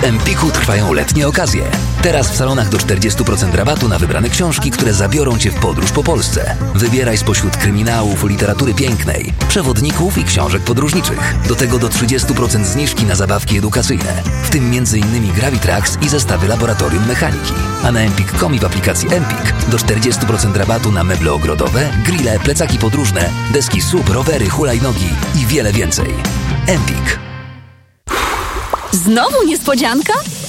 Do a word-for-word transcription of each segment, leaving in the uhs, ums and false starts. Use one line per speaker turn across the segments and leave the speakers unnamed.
W Empiku trwają letnie okazje. Teraz w salonach do czterdzieści procent rabatu na wybrane książki, które zabiorą Cię w podróż po Polsce. Wybieraj spośród kryminałów, literatury pięknej, przewodników i książek podróżniczych. Do tego do trzydzieści procent zniżki na zabawki edukacyjne, w tym między innymi Gravitrax i zestawy laboratorium mechaniki. A na empik kropka com i w aplikacji Empik do czterdzieści procent rabatu na meble ogrodowe, grille, plecaki podróżne, deski S U V, rowery, hulajnogi i wiele więcej. Empik.
Znowu niespodzianka?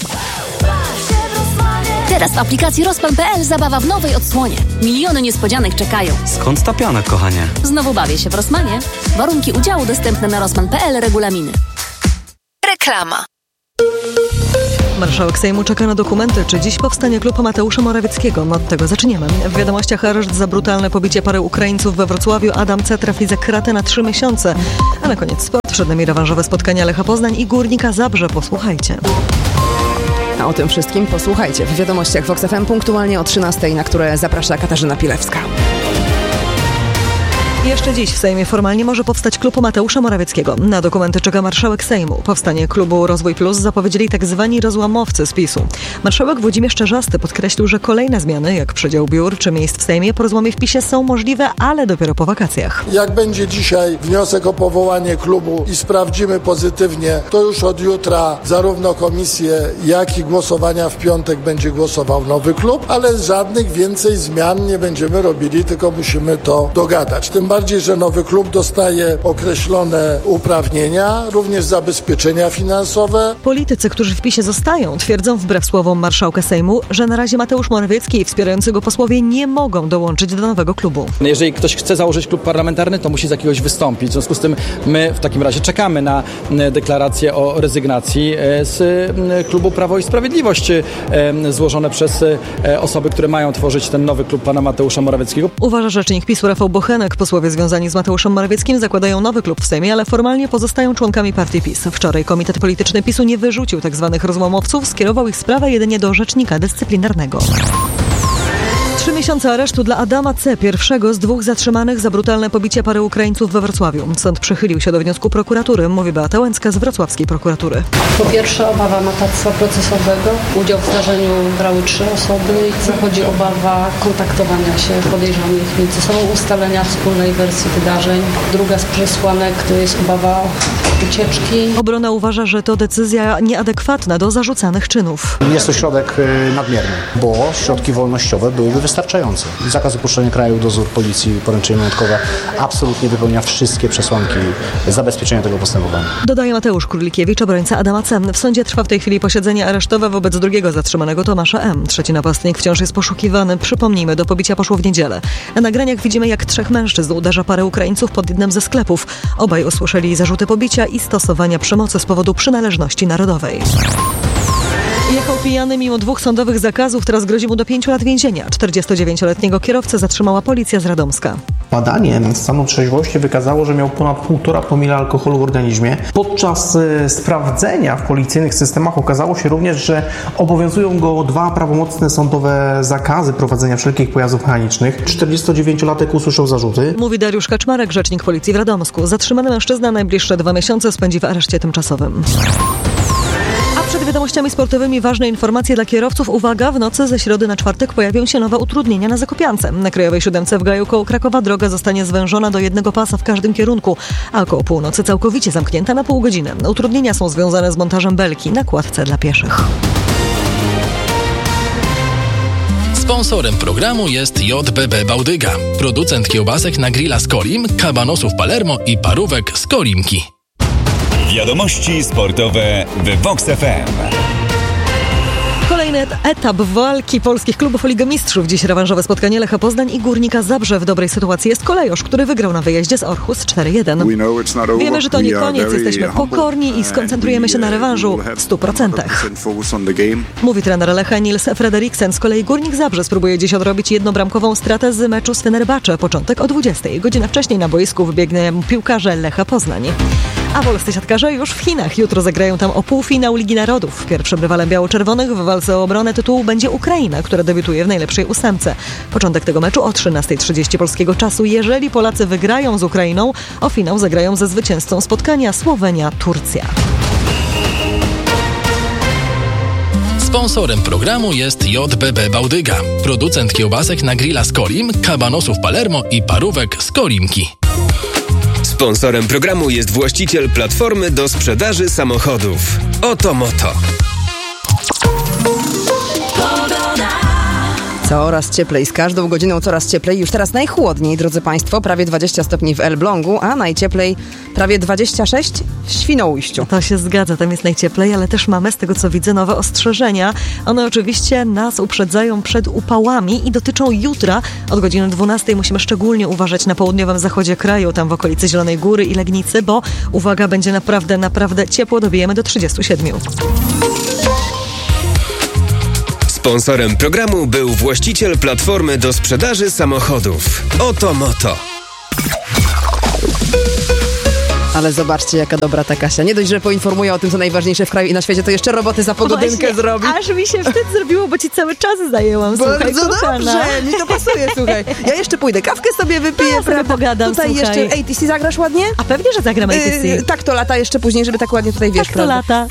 Teraz w aplikacji Rospan kropka pe el zabawa w nowej odsłonie. Miliony niespodzianek czekają.
Skąd ta piana, kochanie?
Znowu bawię się w Rosmanie. Warunki udziału dostępne na rospan kropka pe el, regulaminy. Reklama.
Marszałek Sejmu czeka na dokumenty, czy dziś powstanie klub Mateusza Morawieckiego. No od tego zaczniemy. W wiadomościach areszt za brutalne pobicie pary Ukraińców we Wrocławiu. Adam C. trafi za kratę na trzy miesiące. A na koniec sport. Przed nami rewanżowe spotkania Lecha Poznań i Górnika Zabrze. Posłuchajcie.
A o tym wszystkim posłuchajcie w wiadomościach Vox F M punktualnie o trzynastej, na które zaprasza Katarzyna Pilewska.
Jeszcze dziś w Sejmie formalnie może powstać klub Mateusza Morawieckiego. Na dokumenty czeka marszałek Sejmu. Powstanie klubu Rozwój Plus zapowiedzieli tak zwani rozłamowcy z PiSu. Marszałek Włodzimierz Czarzasty podkreślił, że kolejne zmiany, jak przedział biur czy miejsc w Sejmie, po rozłamie w PiSie są możliwe, ale dopiero po wakacjach.
Jak będzie dzisiaj wniosek o powołanie klubu i sprawdzimy pozytywnie, to już od jutra zarówno komisje, jak i głosowania w piątek będzie głosował nowy klub, ale żadnych więcej zmian nie będziemy robili, tylko musimy to dogadać. Tym bardziej, że nowy klub dostaje określone uprawnienia, również zabezpieczenia finansowe.
Politycy, którzy w PiSie zostają, twierdzą wbrew słowom marszałka Sejmu, że na razie Mateusz Morawiecki i wspierający go posłowie nie mogą dołączyć do nowego klubu.
Jeżeli ktoś chce założyć klub parlamentarny, to musi z jakiegoś wystąpić. W związku z tym my w takim razie czekamy na deklarację o rezygnacji z klubu Prawo i Sprawiedliwość złożone przez osoby, które mają tworzyć ten nowy klub pana Mateusza Morawieckiego.
Uważa rzecznik PiSu Rafał Bochenek. Posłowie związani z Mateuszem Morawieckim zakładają nowy klub w Sejmie, ale formalnie pozostają członkami partii PiS. Wczoraj Komitet Polityczny PiSu nie wyrzucił tzw. rozłamowców, skierował ich sprawę jedynie do rzecznika dyscyplinarnego. Trzy miesiące aresztu dla Adama C., pierwszego z dwóch zatrzymanych za brutalne pobicie pary Ukraińców we Wrocławiu. Sąd przychylił się do wniosku prokuratury, mówi Beata Łęcka z wrocławskiej prokuratury.
Po pierwsze obawa matactwa procesowego. Udział w zdarzeniu brały trzy osoby i zachodzi obawa kontaktowania się podejrzanych między sobą, ustalenia wspólnej wersji wydarzeń. Druga z przesłanek to jest obawa ucieczki.
Obrona uważa, że to decyzja nieadekwatna do zarzucanych czynów.
Jest to środek nadmierny, bo środki wolnościowe byłyby wystarczające. Zakaz opuszczenia kraju, dozór policji, poręczenie majątkowe absolutnie wypełnia wszystkie przesłanki zabezpieczenia tego postępowania.
Dodaje Mateusz Królikiewicz, obrońca Adama C. W sądzie trwa w tej chwili posiedzenie aresztowe wobec drugiego zatrzymanego Tomasza M. Trzeci napastnik wciąż jest poszukiwany. Przypomnijmy, do pobicia poszło w niedzielę. Na nagraniach widzimy, jak trzech mężczyzn uderza parę Ukraińców pod jednym ze sklepów. Obaj usłyszeli zarzuty pobicia i stosowania przemocy z powodu przynależności narodowej. Jechał pijany mimo dwóch sądowych zakazów, teraz grozi mu do pięciu lat więzienia. czterdziestodziewięcioletniego kierowcę zatrzymała policja z Radomska.
Badanie stanu trzeźwości wykazało, że miał ponad półtora promila alkoholu w organizmie. Podczas e, sprawdzenia w policyjnych systemach okazało się również, że obowiązują go dwa prawomocne sądowe zakazy prowadzenia wszelkich pojazdów mechanicznych. czterdziestodziewięciolatek usłyszał zarzuty.
Mówi Dariusz Kaczmarek, rzecznik policji w Radomsku. Zatrzymany mężczyzna najbliższe dwa miesiące spędzi w areszcie tymczasowym. Przed wiadomościami sportowymi ważne informacje dla kierowców. Uwaga, w nocy ze środy na czwartek pojawią się nowe utrudnienia na Zakopiance. Na Krajowej siódemce w Gaju koło Krakowa droga zostanie zwężona do jednego pasa w każdym kierunku, a koło północy całkowicie zamknięta na pół godziny. Utrudnienia są związane z montażem belki na kładce dla pieszych.
Sponsorem programu jest J B B Bałdyga, producent kiełbasek na grilla z Kolim, kabanosów Palermo i parówek z Kolimki.
Wiadomości sportowe w Vox F M.
Kolejny etap walki polskich klubów o Ligę Mistrzów. Dziś rewanżowe spotkanie Lecha Poznań i Górnika Zabrze. W dobrej sytuacji jest Kolejosz, który wygrał na wyjeździe z Orhus cztery jeden. Wiemy, że to nie koniec, jesteśmy pokorni i skoncentrujemy się na rewanżu w stu procentach. Mówi trener Lecha Nils Frederiksen. Z kolei Górnik Zabrze spróbuje dziś odrobić jednobramkową stratę z meczu z Fenerbahce. Początek o dwudziestej. Godzinę wcześniej na boisku wybiegną piłkarze Lecha Poznań. A polscy siatkarze już w Chinach. Jutro zagrają tam o półfinał Ligi Narodów. Pierwszym rywalem biało-czerwonych w walce o obronę tytułu będzie Ukraina, która debiutuje w najlepszej ósemce. Początek tego meczu o trzynastej trzydzieści polskiego czasu. Jeżeli Polacy wygrają z Ukrainą, o finał zagrają ze zwycięzcą spotkania Słowenia-Turcja.
Sponsorem programu jest J B B Bałdyga, producent kiełbasek na grilla z Kolim, kabanosów Palermo i parówek z Kolimki.
Sponsorem programu jest właściciel platformy do sprzedaży samochodów. Oto Moto.
Coraz cieplej, z każdą godziną coraz cieplej. Już teraz najchłodniej, drodzy Państwo, prawie dwadzieścia stopni w Elblągu, a najcieplej prawie dwadzieścia sześć w Świnoujściu.
To się zgadza, tam jest najcieplej, ale też mamy, z tego co widzę, nowe ostrzeżenia. One oczywiście nas uprzedzają przed upałami i dotyczą jutra. Od godziny dwunastej musimy szczególnie uważać na południowym zachodzie kraju, tam w okolicy Zielonej Góry i Legnicy, bo uwaga, będzie naprawdę, naprawdę ciepło, dobijemy do trzydziestu siedmiu.
Sponsorem programu był właściciel platformy do sprzedaży samochodów. Oto Moto.
Ale zobaczcie, jaka dobra ta Kasia. Nie dość, że poinformuje o tym, co najważniejsze w kraju i na świecie, to jeszcze roboty za pogodynkę
Właśnie,
zrobi.
Aż mi się wstyd zrobiło, bo ci cały czas zajęłam. Słuchaj,
bardzo dobrze, mi to pasuje, słuchaj. Ja jeszcze pójdę, kawkę sobie wypiję,
ja sobie pogadam,
tutaj
słuchaj.
jeszcze A T C zagrasz ładnie?
A pewnie, że zagram A T C.
Yy, tak to lata jeszcze później, żeby tak ładnie tutaj, wiesz,
tak to lata.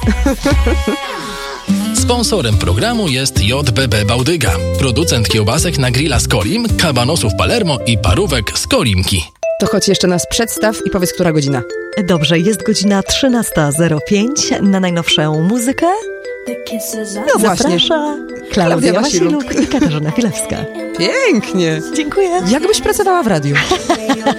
Sponsorem programu jest J B B Bałdyga, producent kiełbasek na grilla z Kolim, kabanosów Palermo i parówek z Kolimki.
To choć jeszcze nas przedstaw i powiedz, która godzina.
Dobrze, jest godzina trzynasta zero pięć. Na najnowszą muzykę
no właśnie,
Klaudia Wasiluk i Katarzyna Chilewska.
Pięknie.
Dziękuję.
Jakbyś pracowała w radiu.